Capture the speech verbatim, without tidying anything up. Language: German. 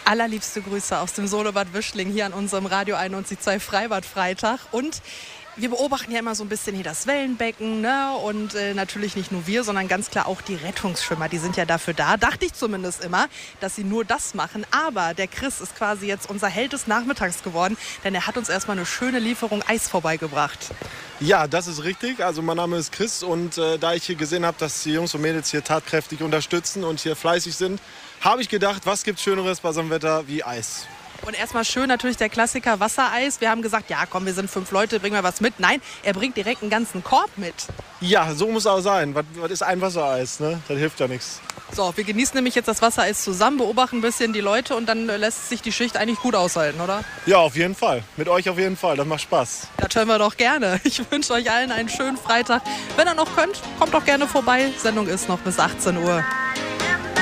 Allerliebste Grüße aus dem Solobad Wischling hier an unserem Radio einundneunzig Komma zwei Freibad-Freitag. Und wir beobachten ja immer so ein bisschen hier das Wellenbecken, ne? Und äh, natürlich nicht nur wir, sondern ganz klar auch die Rettungsschwimmer. Die sind ja dafür da, dachte ich zumindest immer, dass sie nur das machen. Aber der Chris ist quasi jetzt unser Held des Nachmittags geworden, denn er hat uns erstmal eine schöne Lieferung Eis vorbeigebracht. Ja, das ist richtig. Also mein Name ist Chris und äh, da ich hier gesehen habe, dass die Jungs und Mädels hier tatkräftig unterstützen und hier fleißig sind, habe ich gedacht, was gibt's Schöneres bei so einem Wetter wie Eis. Und erstmal schön natürlich der Klassiker Wassereis. Wir haben gesagt, ja komm, wir sind fünf Leute, bringen wir was mit. Nein, er bringt direkt einen ganzen Korb mit. Ja, so muss es auch sein. Was, was ist ein Wassereis, ne? Das hilft ja nichts. So, wir genießen nämlich jetzt das Wassereis zusammen, beobachten ein bisschen die Leute und dann lässt sich die Schicht eigentlich gut aushalten, oder? Ja, auf jeden Fall. Mit euch auf jeden Fall. Das macht Spaß. Das hören wir doch gerne. Ich wünsche euch allen einen schönen Freitag. Wenn ihr noch könnt, kommt doch gerne vorbei. Sendung ist noch bis achtzehn Uhr.